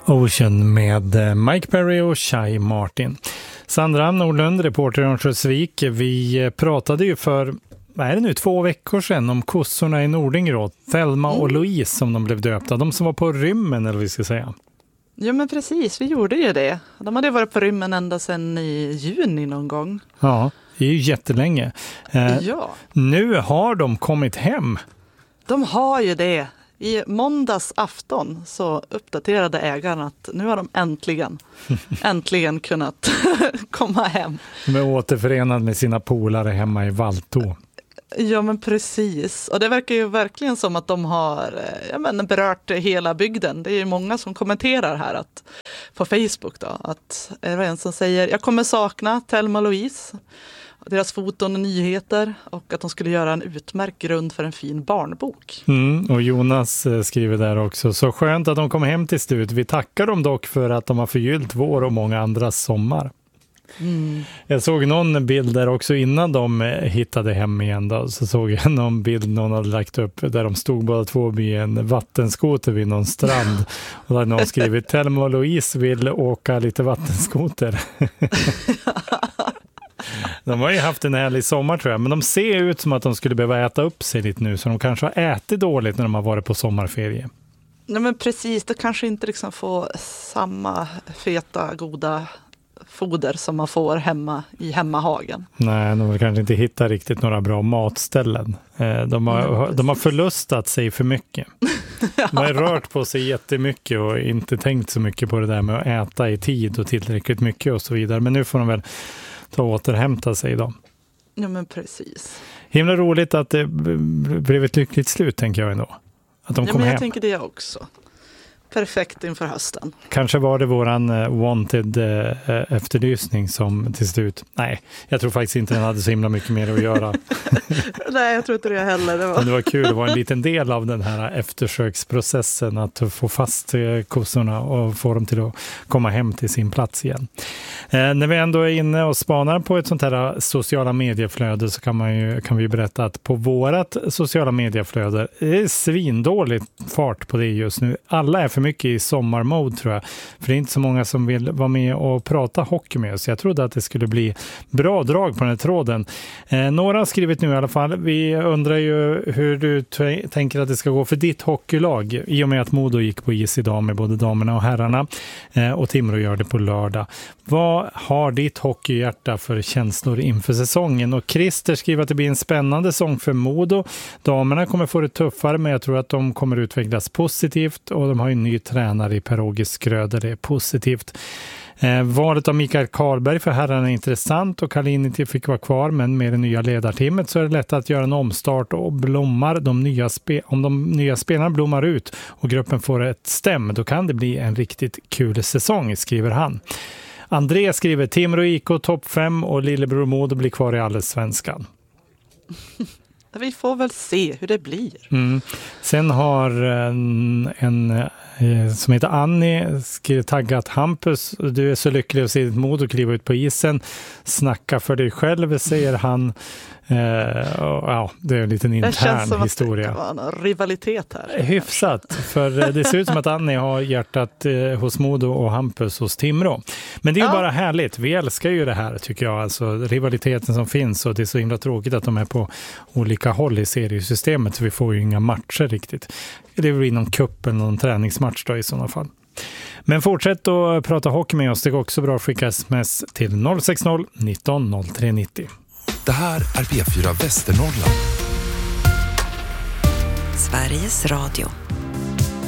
Ocean med Mike Perry och Shai Martin. Sandra Nordlund, reporter i Örnsköldsvik. Vi pratade ju för, vad är det nu, 2 veckor sedan om kossorna i Nordingrå. Thelma och Louise som de blev döpta. De som var på rymmen, eller vad vi ska säga. Ja, men precis, vi gjorde ju det. De hade varit på rymmen ända sedan i juni någon gång. Ja, det är ju jättelänge. Ja. Nu har de kommit hem. De har ju det. I måndags afton så uppdaterade ägaren att nu har de äntligen kunnat komma hem. De är återförenade med sina polare hemma i Valtå. Ja, men precis. Och det verkar ju verkligen som att de har berört hela bygden. Det är ju många som kommenterar här på Facebook då, att är det en som säger jag kommer sakna Thelma och Louise, deras foton och nyheter, och att de skulle göra en utmärkt grund för en fin barnbok. Och Jonas skriver där också, så skönt att de kom hem till slut. Vi tackar dem dock för att de har förgyllt vår och många andras sommar. Jag såg någon bild där också innan de hittade hem igen då, så såg jag någon bild någon hade lagt upp där de stod båda två vid en vattenskoter vid någon strand och där hade någon skrivit Thelma och Louise vill åka lite vattenskoter. De har ju haft en härlig sommar tror jag, men de ser ut som att de skulle behöva äta upp sig lite nu, så de kanske har ätit dåligt när de har varit på sommarferie. Nej, men precis, det kanske inte liksom får samma feta, goda foder som man får hemma i hemmahagen. Nej, de har kanske inte hittat riktigt några bra matställen. De har förlustat sig för mycket. De har rört på sig jättemycket och inte tänkt så mycket på det där med att äta i tid och tillräckligt mycket och så vidare. Men nu får de väl ta och återhämta sig då. Ja, men precis. Himla roligt att det blev ett lyckligt slut, tänker jag ändå. Att de kom hem. Jag tänker det också. Perfekt inför hösten. Kanske var det våran wanted efterlysning som till slut... Nej, jag tror faktiskt inte den hade så himla mycket mer att göra. Nej, jag tror inte det heller. Det var kul, det var en liten del av den här eftersöksprocessen att få fast kossorna och få dem till att komma hem till sin plats igen. När vi ändå är inne och spanar på ett sånt här sociala medieflöde så kan vi berätta att på vårat sociala medieflöde är det svindåligt fart på det just nu. Alla är för mycket i sommarmode tror jag. För det är inte så många som vill vara med och prata hockey med oss. Jag trodde att det skulle bli bra drag på den här tråden. Några har skrivit nu i alla fall. Vi undrar ju hur du tänker att det ska gå för ditt hockeylag i och med att Modo gick på is idag med både damerna och herrarna. Och Timrå gör det på lördag. Vad har ditt hockeyhjärta för känslor inför säsongen? Och Christer skriver att det blir en spännande säsong för Modo. Damerna kommer få det tuffare, men jag tror att de kommer utvecklas positivt och de har en ny tränare i Per-Åge Skröder, det är positivt. Valet av Mikael Karlberg för herrarna är intressant och Kalin inte fick vara kvar, men med det nya ledarteamet så är det lätt att göra en omstart och blommar om de nya spelarna blommar ut och gruppen får ett stäm, då kan det bli en riktigt kul säsong, skriver han. André skriver Timrå IK topp 5 och Lillebror Modo blir kvar i Allsvenskan. Vi får väl se hur det blir. Sen har en som heter Annie taggat Hampus, du är så lycklig att se ditt Modo kliva ut på isen, snacka för dig själv, säger han. Ja, det är en liten intern historia. Det var en rivalitet här. Hyfsat, för det ser ut som att Annie har hjärtat hos Modo och Hampus hos Timrå. Men det är ju bara härligt, vi älskar ju det här tycker jag, alltså rivaliteten som finns, och det är så himla tråkigt att de är på olika håll i seriesystemet så vi får ju inga matcher riktigt. Det blir någon cup eller någon träningsmatch då i sådana fall. Men fortsätt att prata hockey med oss, det går också bra att skicka sms till 060 19 03 90. Det här är P4 Västernorrland. Sveriges Radio.